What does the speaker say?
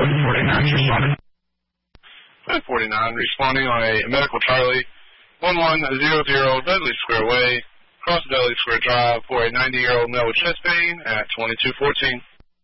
1049, 1049, responding on a medical Charlie, 1100 Dudley Square Way, across Dudley Square Drive for a 90-year-old male with chest pain at 2214.